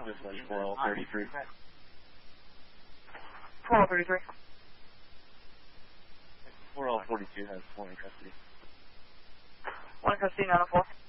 This is 4L33. 4L33. 4L42 has 1 in custody. 1 in custody, 904.